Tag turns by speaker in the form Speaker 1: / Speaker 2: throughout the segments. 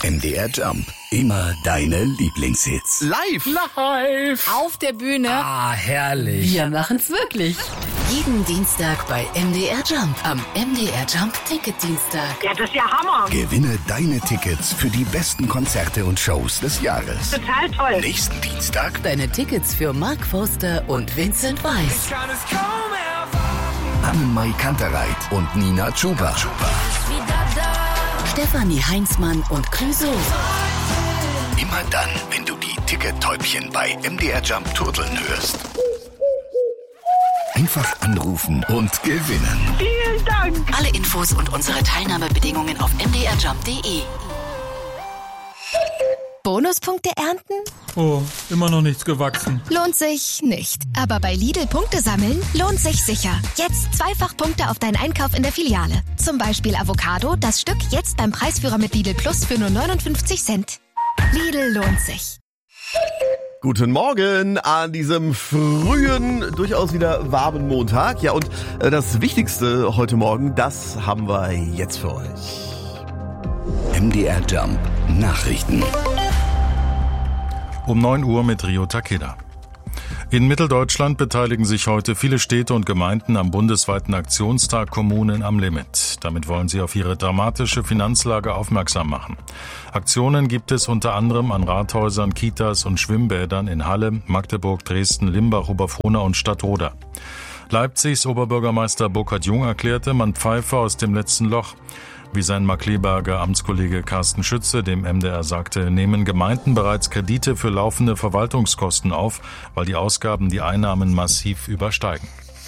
Speaker 1: MDR Jump. Immer deine Lieblingshits.
Speaker 2: Live!
Speaker 3: Auf der Bühne.
Speaker 2: Herrlich.
Speaker 3: Wir machen's wirklich.
Speaker 4: Jeden Dienstag bei MDR Jump. Am MDR Jump Ticketdienstag.
Speaker 5: Ja, das ist ja Hammer.
Speaker 1: Gewinne deine Tickets für die besten Konzerte und Shows des Jahres.
Speaker 5: Total toll.
Speaker 1: Nächsten Dienstag
Speaker 4: Deine Tickets für Mark Forster und Vincent Weiss.
Speaker 1: Anne-Mai Kantereit und Nina Chuba.
Speaker 4: Stefanie Heinzmann und Clouseau.
Speaker 1: Immer dann, wenn du die Tickettäubchen bei MDR Jump turteln hörst. Einfach anrufen und gewinnen.
Speaker 5: Vielen Dank.
Speaker 4: Alle Infos und unsere Teilnahmebedingungen auf mdrjump.de.
Speaker 6: Bonuspunkte ernten?
Speaker 7: Oh, immer noch nichts gewachsen.
Speaker 6: Lohnt sich nicht. Aber bei Lidl Punkte sammeln lohnt sich sicher. Jetzt zweifach Punkte auf deinen Einkauf in der Filiale. Zum Beispiel Avocado, das Stück jetzt beim Preisführer mit Lidl Plus für nur 59 Cent. Lidl lohnt sich.
Speaker 8: Guten Morgen an diesem frühen, durchaus wieder warmen Montag. Ja, und das Wichtigste heute Morgen, das haben wir jetzt für euch.
Speaker 1: MDR Jump Nachrichten.
Speaker 9: Um 9 Uhr mit Rio Takeda. In Mitteldeutschland beteiligen sich heute viele Städte und Gemeinden am bundesweiten Aktionstag Kommunen am Limit. Damit wollen sie auf ihre dramatische Finanzlage aufmerksam machen. Aktionen gibt es unter anderem an Rathäusern, Kitas und Schwimmbädern in Halle, Magdeburg, Dresden, Limbach, Oberfrohna und Stadtroda. Leipzigs Oberbürgermeister Burkhard Jung erklärte, man pfeife aus dem letzten Loch. Wie sein Markkleeberger Amtskollege Carsten Schütze dem MDR sagte, nehmen Gemeinden bereits Kredite für laufende Verwaltungskosten auf, weil die Ausgaben die Einnahmen massiv übersteigen.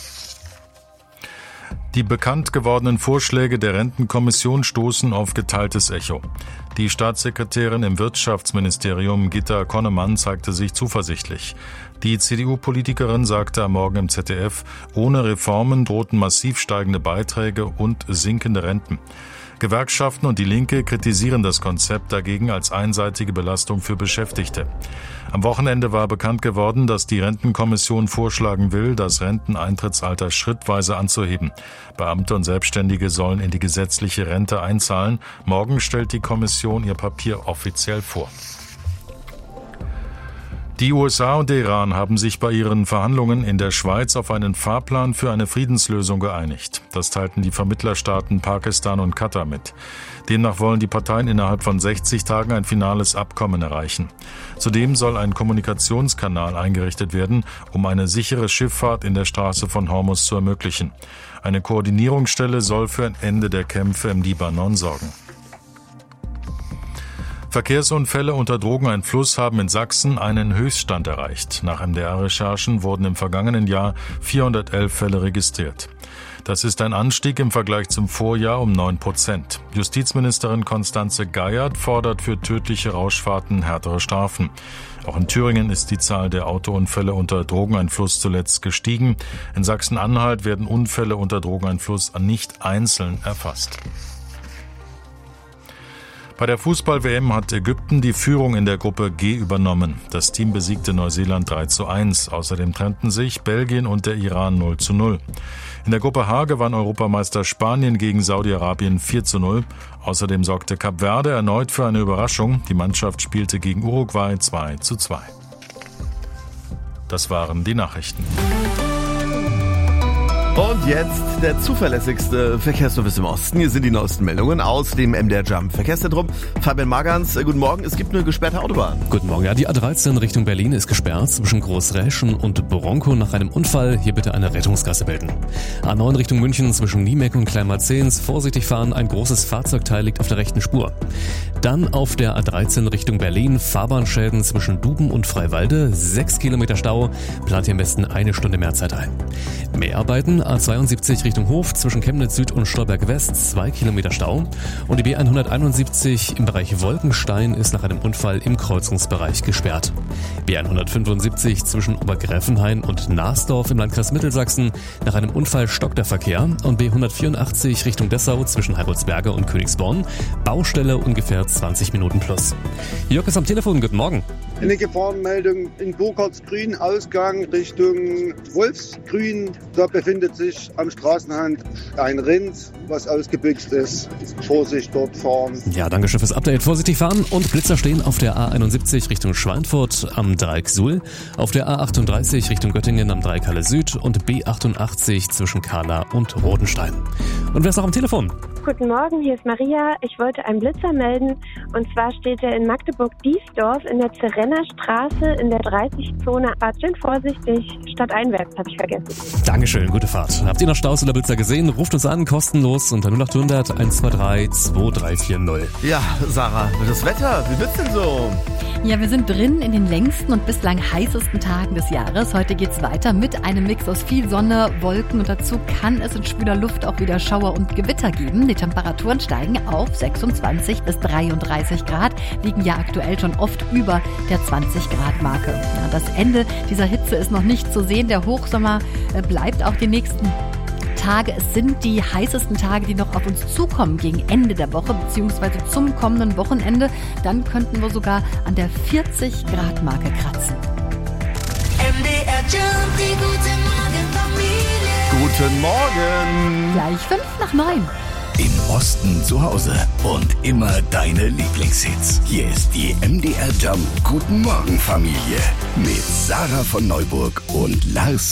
Speaker 9: Die bekannt gewordenen Vorschläge der Rentenkommission stoßen auf geteiltes Echo. Die Staatssekretärin im Wirtschaftsministerium Gitta Konnemann zeigte sich zuversichtlich. Die CDU-Politikerin sagte am Morgen im ZDF, ohne Reformen drohten massiv steigende Beiträge und sinkende Renten. Gewerkschaften und die Linke kritisieren das Konzept dagegen als einseitige Belastung für Beschäftigte. Am Wochenende war bekannt geworden, dass die Rentenkommission vorschlagen will, das Renteneintrittsalter schrittweise anzuheben. Beamte und Selbstständige sollen in die gesetzliche Rente einzahlen. Morgen stellt die Kommission ihr Papier offiziell vor. Die USA und der Iran haben sich bei ihren Verhandlungen in der Schweiz auf einen Fahrplan für eine Friedenslösung geeinigt. Das teilten die Vermittlerstaaten Pakistan und Katar mit. Demnach wollen die Parteien innerhalb von 60 Tagen ein finales Abkommen erreichen. Zudem soll ein Kommunikationskanal eingerichtet werden, um eine sichere Schifffahrt in der Straße von Hormuz zu ermöglichen. Eine Koordinierungsstelle soll für ein Ende der Kämpfe im Libanon sorgen. Verkehrsunfälle unter Drogeneinfluss haben in Sachsen einen Höchststand erreicht. Nach MDR-Recherchen wurden im vergangenen Jahr 411 Fälle registriert. Das ist ein Anstieg im Vergleich zum Vorjahr um 9%. Justizministerin Constanze Geiert fordert für tödliche Rauschfahrten härtere Strafen. Auch in Thüringen ist die Zahl der Autounfälle unter Drogeneinfluss zuletzt gestiegen. In Sachsen-Anhalt werden Unfälle unter Drogeneinfluss nicht einzeln erfasst. Bei der Fußball-WM hat Ägypten die Führung in der Gruppe G übernommen. Das Team besiegte Neuseeland 3:1. Außerdem trennten sich Belgien und der Iran 0:0. In der Gruppe H gewann Europameister Spanien gegen Saudi-Arabien 4:0. Außerdem sorgte Kap Verde erneut für eine Überraschung. Die Mannschaft spielte gegen Uruguay 2:2. Das waren die Nachrichten.
Speaker 8: Und jetzt der zuverlässigste Verkehrsservice im Osten. Hier sind die neuesten Meldungen aus dem MDR Jump Verkehrszentrum. Fabian Magans, guten Morgen. Es gibt eine gesperrte Autobahn.
Speaker 10: Guten Morgen. Ja, die A13 Richtung Berlin ist gesperrt zwischen Großräschen und Bronco nach einem Unfall. Hier bitte eine Rettungsgasse bilden. A9 Richtung München zwischen Niemeck und Kleinmarzens. Vorsichtig fahren, ein großes Fahrzeugteil liegt auf der rechten Spur. Dann auf der A13 Richtung Berlin. Fahrbahnschäden zwischen Duben und Freiwalde. 6 Kilometer Stau. Plant hier am besten eine Stunde mehr Zeit ein. Mehr Arbeiten A72 Richtung Hof zwischen Chemnitz Süd und Stolberg West, 2 Kilometer Stau. Und die B171 im Bereich Wolkenstein ist nach einem Unfall im Kreuzungsbereich gesperrt. B175 zwischen Obergräfenhain und Naasdorf im Landkreis Mittelsachsen. Nach einem Unfall stockt der Verkehr. Und B184 Richtung Dessau zwischen Heilbronnsberge und Königsborn. Baustelle ungefähr 20 Minuten plus. Jörg ist am Telefon, guten Morgen.
Speaker 3: Eine Gefahrenmeldung in Burkhardsgrün, Ausgang Richtung Wolfsgrün. Da befindet sich am Straßenrand ein Rind, was ausgebüxt ist. Vorsicht dort fahren.
Speaker 10: Ja, danke schön fürs Update. Vorsichtig fahren und Blitzer stehen auf der A71 Richtung Schweinfurt am Dreieck Suhl, auf der A38 Richtung Göttingen am Dreieck Halle Süd und B88 zwischen Kahla und Rodenstein. Und wer ist noch am Telefon?
Speaker 5: Guten Morgen, hier ist Maria. Ich wollte einen Blitzer melden. Und zwar steht er in Magdeburg-Diesdorf in der Zerenner Straße in der 30-Zone. Fahrt schön vorsichtig, stadteinwärts, habe ich vergessen.
Speaker 10: Dankeschön, gute Fahrt. Habt ihr noch Staus oder Blitzer gesehen? Ruft uns an, kostenlos unter 0800 123 2340.
Speaker 8: Ja, Sarah, das Wetter, wie wird's denn so?
Speaker 11: Ja, wir sind drin in den längsten und bislang heißesten Tagen des Jahres. Heute geht's weiter mit einem Mix aus viel Sonne, Wolken und dazu kann es in schwüler Luft auch wieder Schauer und Gewitter geben. Die Temperaturen steigen auf 26 bis 33 Grad, liegen ja aktuell schon oft über der 20-Grad-Marke. Ja, das Ende dieser Hitze ist noch nicht zu sehen. Der Hochsommer bleibt auch die nächsten Tage. Es sind die heißesten Tage, die noch auf uns zukommen gegen Ende der Woche bzw. zum kommenden Wochenende. Dann könnten wir sogar an der 40-Grad-Marke kratzen.
Speaker 1: MDR Jump, die gute Morgenfamilie.
Speaker 8: Guten Morgen.
Speaker 11: Gleich 8:55.
Speaker 1: Im Osten zu Hause und immer deine Lieblingshits. Hier ist die MDR Jump Guten Morgen Familie mit Sarah von Neuburg und Lars